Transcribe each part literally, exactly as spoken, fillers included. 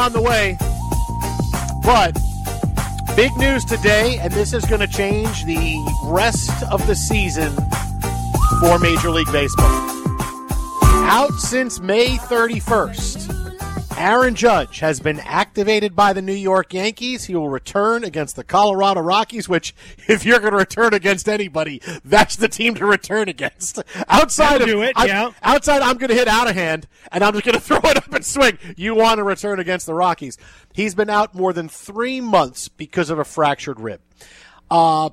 on the way. But big news today, and this is going to change the rest of the season for Major League Baseball. Out since May thirty-first, Aaron Judge has been activated by the New York Yankees. He will return against the Colorado Rockies, which, if you're going to return against anybody, that's the team to return against. Outside of do it, I, yeah. outside, I'm going to hit out of hand, and I'm just going to throw it up and swing. You want to return against the Rockies. He's been out more than three months because of a fractured rib. Uh,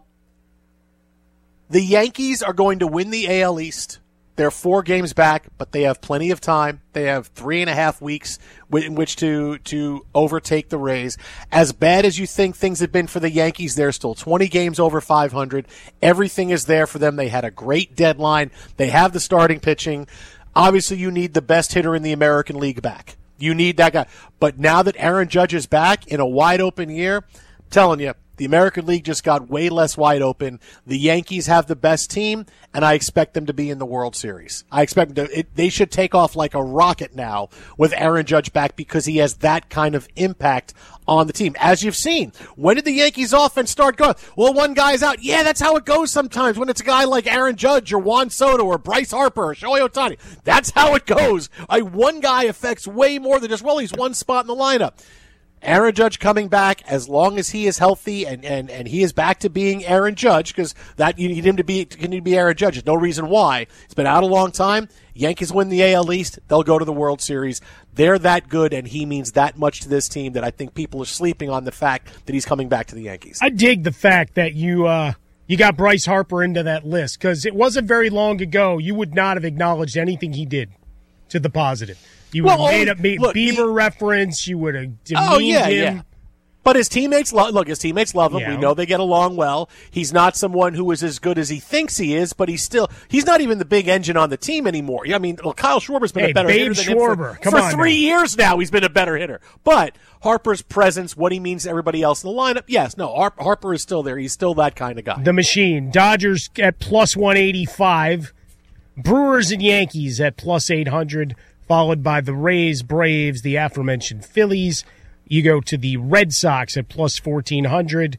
the Yankees are going to win the A L East. They're four games back, but they have plenty of time. They have three and a half weeks in which to to overtake the Rays. As bad as you think things have been for the Yankees, they're still twenty games over five hundred. Everything is there for them. They had a great deadline. They have the starting pitching. Obviously, you need the best hitter in the American League back. You need that guy. But now that Aaron Judge is back in a wide-open year, I'm telling you, the American League just got way less wide open. The Yankees have the best team, and I expect them to be in the World Series. I expect them to, it, they should take off like a rocket now with Aaron Judge back because he has that kind of impact on the team. As you've seen, when did the Yankees offense start going? Well, one guy's out. Yeah, that's how it goes sometimes when it's a guy like Aaron Judge or Juan Soto or Bryce Harper or Shohei Ohtani. That's how it goes. I, one guy affects way more than just, well, he's one spot in the lineup. Aaron Judge coming back, as long as he is healthy and, and, and he is back to being Aaron Judge, because that you need him to be continue to be Aaron Judge. There's no reason why. He's been out a long time. Yankees win the A L East. They'll go to the World Series. They're that good, and he means that much to this team that I think people are sleeping on the fact that he's coming back to the Yankees. I dig the fact that you uh, you got Bryce Harper into that list, because it wasn't very long ago you would not have acknowledged anything he did to the positive. You would well, have made up made look, Bieber he, reference. You would have demeaned oh, yeah, him. Yeah. But his teammates lo- look. His teammates love him. Yeah. We know they get along well. He's not someone who is as good as he thinks he is, but he's still he's not even the big engine on the team anymore. I mean, well, Kyle Schwarber's been hey, a better Babe hitter than Schwarber. him for, Come for on three now. years now. He's been a better hitter, but Harper's presence, what he means to everybody else in the lineup, yes, no, Har- Harper is still there. He's still that kind of guy. The machine. Dodgers at plus one eighty-five. Brewers and Yankees at plus eight hundred. Followed by the Rays, Braves, the aforementioned Phillies. You go to the Red Sox at plus fourteen hundred,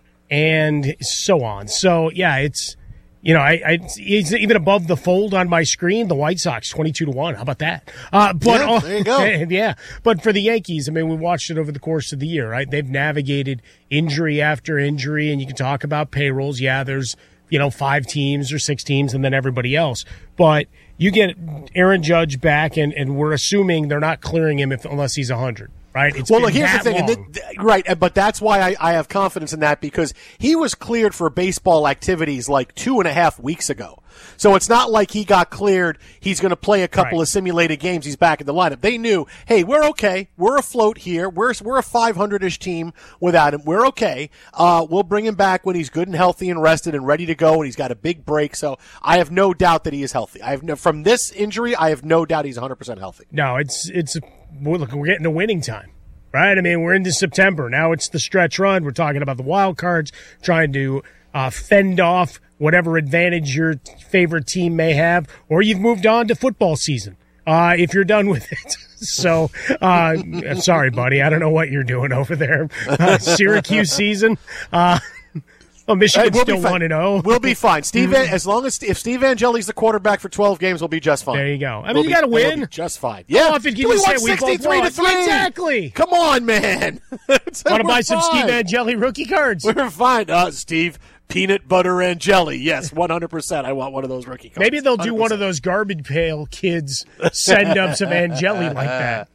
and so on. So, yeah, it's, you know, I, I it's even above the fold on my screen, the White Sox, twenty-two to one. How about that? Uh, but yeah, there you go. Yeah, but for the Yankees, I mean, we watched it over the course of the year, right? They've navigated injury after injury, and you can talk about payrolls. Yeah, there's, you know, five teams or six teams and then everybody else. But you get Aaron Judge back, and, and we're assuming they're not clearing him if unless he's one hundred, right? It's well, been look, here's the that thing. And long. th- th- right, but that's why I, I have confidence in that, because he was cleared for baseball activities like two and a half weeks ago. So it's not like he got cleared, he's going to play a couple Right. of simulated games, he's back in the lineup. They knew, hey, we're okay. We're afloat here. We're we're a five hundred-ish team without him. We're okay. Uh, we'll bring him back when he's good and healthy and rested and ready to go, and he's got a big break. So I have no doubt that he is healthy. I have no, from this injury, I have no doubt he's one hundred percent healthy. No, it's it's we're, look, we're getting to winning time, right? I mean, we're into September now. It's the stretch run. We're talking about the wild cards, trying to uh, fend off whatever advantage your favorite team may have, or you've moved on to football season uh, if you're done with it. So, uh, I'm sorry, buddy. I don't know what you're doing over there. Uh, Syracuse season. Uh, well, Michigan's Hey, we'll still one and oh. We'll be fine. Steve, as long as if Steve Angeli's the quarterback for twelve games, we'll be just fine. There you go. I mean, we'll you be, got to we'll win. be just fine. Yeah. Often can we you won say we both sixty-three to won? three. Exactly. Come on, man. Want to buy some fine. Steve Angeli rookie cards? We're fine. Uh, Steve, peanut butter and jelly. Yes, one hundred percent. I want one of those rookie cards. Maybe they'll do one hundred percent. one of those garbage pail kids send up some Angeli like that.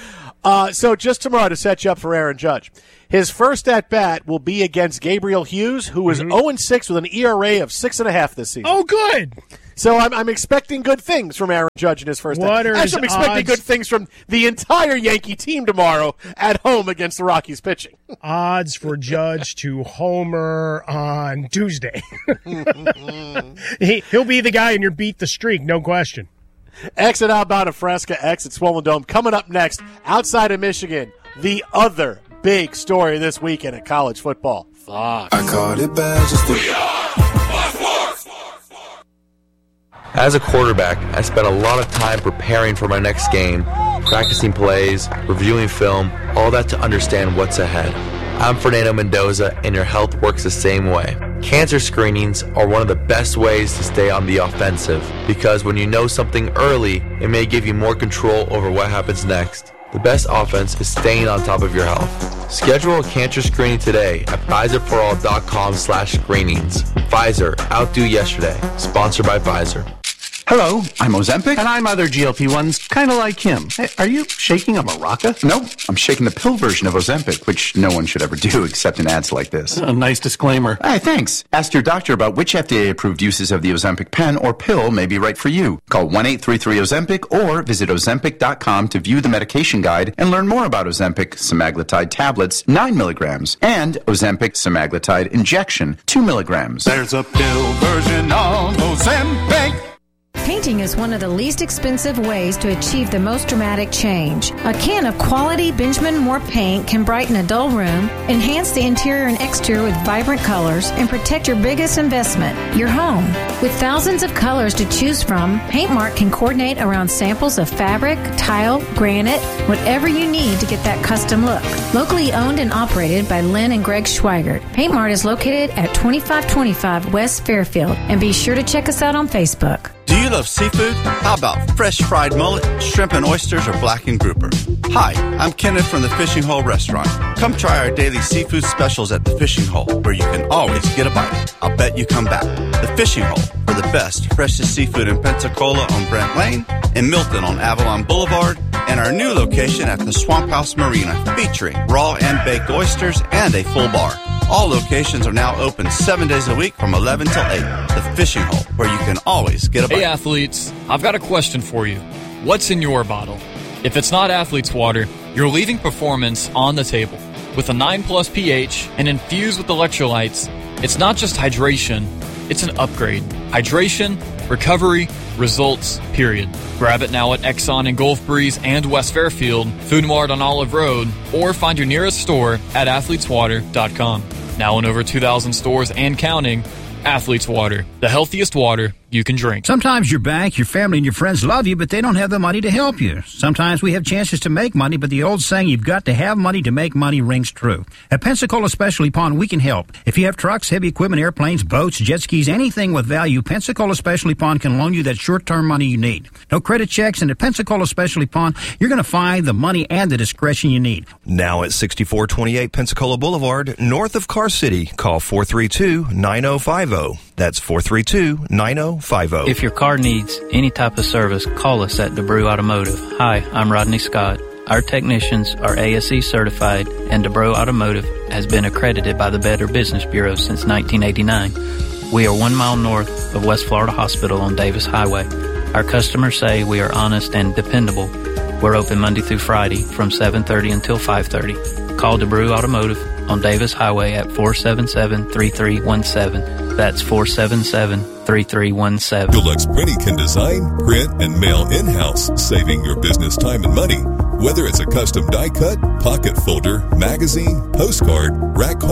Uh, so just tomorrow to set you up for Aaron Judge. His first at-bat will be against Gabriel Hughes, who is mm-hmm. oh and six with an E R A of six point five this season. Oh, good. So I'm, I'm expecting good things from Aaron Judge in his first what at-bat. Actually, I'm expecting odds? good things from the entire Yankee team tomorrow at home against the Rockies pitching. Odds for Judge to homer on Tuesday. he, he'll be the guy in your beat the streak, no question. Exit outbound of Fresca, exit Swollen Dome. Coming up next, outside of Michigan, the other big story this weekend in college football. Fuck. I called it bad just to... As a quarterback, I spent a lot of time preparing for my next game, practicing plays, reviewing film, all that to understand what's ahead. I'm Fernando Mendoza, and your health works the same way. Cancer screenings are one of the best ways to stay on the offensive, because when you know something early, it may give you more control over what happens next. The best offense is staying on top of your health. Schedule a cancer screening today at Pfizer for all dot com slash screenings. Pfizer, outdo yesterday. Sponsored by Pfizer. Hello, I'm Ozempic. And I'm other G L P ones, kind of like him. Hey, are you shaking a maraca? No, I'm shaking the pill version of Ozempic, which no one should ever do except in ads like this. A nice disclaimer. Hey, thanks. Ask your doctor about which F D A-approved uses of the Ozempic pen or pill may be right for you. Call one eight three three Ozempic or visit Ozempic dot com to view the medication guide and learn more about Ozempic semaglutide tablets, nine milligrams, and Ozempic semaglutide injection, two milligrams. There's a pill version of Ozempic. Painting is one of the least expensive ways to achieve the most dramatic change. A can of quality Benjamin Moore paint can brighten a dull room, enhance the interior and exterior with vibrant colors, and protect your biggest investment, your home. With thousands of colors to choose from, PaintMart can coordinate around samples of fabric, tile, granite, whatever you need to get that custom look. Locally owned and operated by Lynn and Greg Schweigert, PaintMart is located at twenty-five twenty-five West Fairfield, and be sure to check us out on Facebook. Do you love seafood? How about fresh fried mullet, shrimp and oysters, or blackened grouper? Hi, I'm Kenneth from the Fishing Hole Restaurant. Come try our daily seafood specials at the Fishing Hole, where you can always get a bite. I'll bet you come back. The Fishing Hole, for the best, freshest seafood in Pensacola on Brent Lane, in Milton on Avalon Boulevard, and our new location at the Swamp House Marina, featuring raw and baked oysters and a full bar. All locations are now open seven days a week from eleven till eight. The Fishing Hole, where you can always get a bite. Hey athletes, I've got a question for you. What's in your bottle? If it's not Athlete's Water, you're leaving performance on the table. With a nine plus pH and infused with electrolytes, it's not just hydration, it's an upgrade. Hydration, recovery, results, period. Grab it now at Exxon in Gulf Breeze and West Fairfield, Food Mart on Olive Road, or find your nearest store at athletes water dot com. Now in over two thousand stores and counting, Athlete's Water, the healthiest water you can drink. Sometimes your bank, your family, and your friends love you, but they don't have the money to help you. Sometimes we have chances to make money, but the old saying, you've got to have money to make money, rings true. At Pensacola Specialty Pond, we can help. If you have trucks, heavy equipment, airplanes, boats, jet skis, anything with value, Pensacola Specialty Pond can loan you that short-term money you need. No credit checks, and at Pensacola Specialty Pond, you're going to find the money and the discretion you need. Now at sixty-four twenty-eight Pensacola Boulevard, north of Car City, call four three two, nine zero five zero. That's four three two, nine zero five zero. If your car needs any type of service, call us at DeBrew Automotive. Hi, I'm Rodney Scott. Our technicians are A S E certified, and DeBrew Automotive has been accredited by the Better Business Bureau since nineteen eighty-nine. We are one mile north of West Florida Hospital on Davis Highway. Our customers say we are honest and dependable. We're open Monday through Friday from seven thirty until five thirty. Call DeBrew Automotive on Davis Highway at four seven seven, three three one seven. That's four seven seven, three three one seven. Deluxe Printing can design, print, and mail in-house, saving your business time and money. Whether it's a custom die cut, pocket folder, magazine, postcard, rack